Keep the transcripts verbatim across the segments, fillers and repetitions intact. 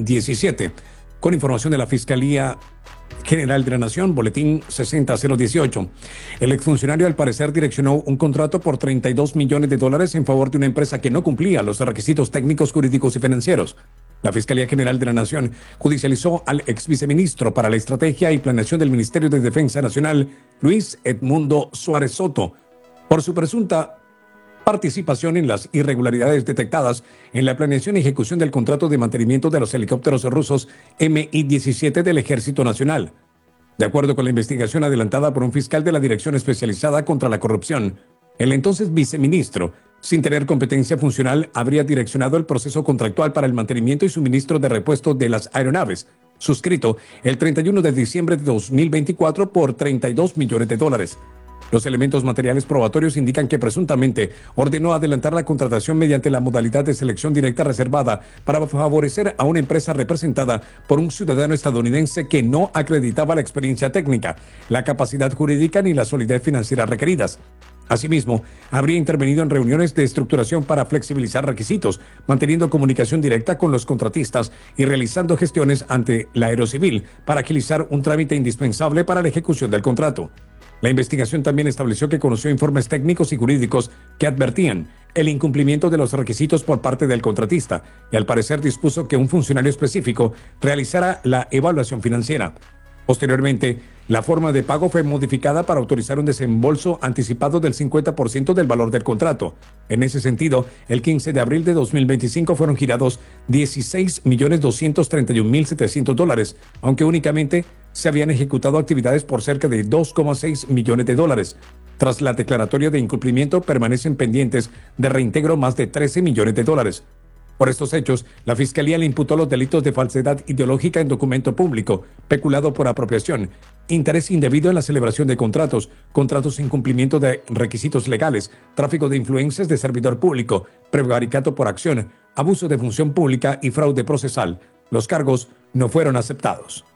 diecisiete. Con información de la Fiscalía General de la Nación, boletín sesenta cero dieciocho. El exfuncionario al parecer direccionó un contrato por treinta y dos millones de dólares en favor de una empresa que no cumplía los requisitos técnicos, jurídicos y financieros. La Fiscalía General de la Nación judicializó al ex viceministro para la Estrategia y Planeación del Ministerio de Defensa Nacional, Luis Edmundo Suárez Soto, por su presunta participación en las irregularidades detectadas en la planeación y ejecución del contrato de mantenimiento de los helicópteros rusos M I diecisiete del Ejército Nacional. De acuerdo con la investigación adelantada por un fiscal de la Dirección Especializada contra la Corrupción, el entonces viceministro, sin tener competencia funcional, habría direccionado el proceso contractual para el mantenimiento y suministro de repuesto de las aeronaves, suscrito el treinta y uno de diciembre de dos mil veinticuatro por treinta y dos millones de dólares. Los elementos materiales probatorios indican que presuntamente ordenó adelantar la contratación mediante la modalidad de selección directa reservada para favorecer a una empresa representada por un ciudadano estadounidense que no acreditaba la experiencia técnica, la capacidad jurídica ni la solidez financiera requeridas. Asimismo, habría intervenido en reuniones de estructuración para flexibilizar requisitos, manteniendo comunicación directa con los contratistas y realizando gestiones ante la Aerocivil para agilizar un trámite indispensable para la ejecución del contrato. La investigación también estableció que conoció informes técnicos y jurídicos que advertían el incumplimiento de los requisitos por parte del contratista y al parecer dispuso que un funcionario específico realizara la evaluación financiera. Posteriormente, la forma de pago fue modificada para autorizar un desembolso anticipado del cincuenta por ciento del valor del contrato. En ese sentido, el quince de abril de dos mil veinticinco fueron girados dieciséis millones doscientos treinta y un mil setecientos dólares, aunque únicamente se habían ejecutado actividades por cerca de dos coma seis millones de dólares. Tras la declaratoria de incumplimiento, permanecen pendientes de reintegro más de trece millones de dólares. Por estos hechos, la Fiscalía le imputó los delitos de falsedad ideológica en documento público, peculado por apropiación, interés indebido en la celebración de contratos, contratos sin cumplimiento de requisitos legales, tráfico de influencias de servidor público, prevaricato por acción, abuso de función pública y fraude procesal. Los cargos no fueron aceptados.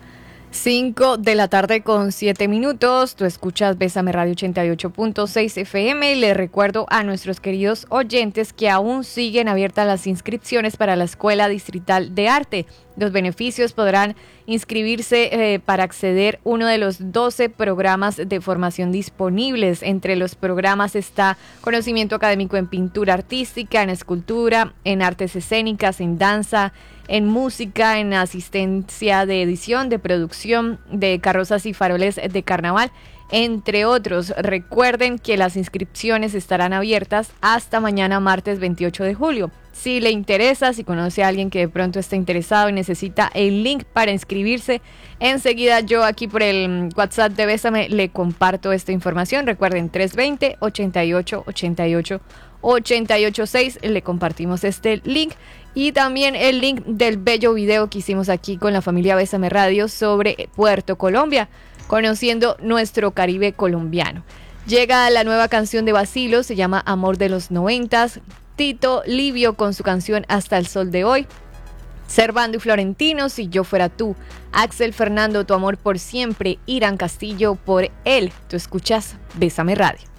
cinco de la tarde con siete minutos. Tú escuchas Bésame Radio ochenta y ocho punto seis F M y les recuerdo a nuestros queridos oyentes que aún siguen abiertas las inscripciones para la Escuela Distrital de Arte. Los beneficios podrán inscribirse eh, para acceder a uno de los doce programas de formación disponibles. Entre los programas está conocimiento académico en pintura artística, en escultura, en artes escénicas, en danza, en música, en asistencia de edición, de producción, de carrozas y faroles de carnaval, entre otros. Recuerden que las inscripciones estarán abiertas hasta mañana martes veintiocho de julio. Si le interesa, si conoce a alguien que de pronto está interesado y necesita el link para inscribirse, enseguida yo aquí por el WhatsApp de Bésame le comparto esta información. Recuerden, tres dos cero, ochenta y ocho, ochenta y ocho, ochenta y ocho seis, le compartimos este link. Y también el link del bello video que hicimos aquí con la familia Bésame Radio sobre Puerto Colombia, conociendo nuestro Caribe colombiano. Llega la nueva canción de Bacilos, se llama Amor de los Noventas. Tito Livio con su canción Hasta el Sol de Hoy. Servando y Florentino, Si Yo Fuera Tú. Axel Fernando, Tu Amor por Siempre. Irán Castillo, Por Él. Tú escuchas Bésame Radio.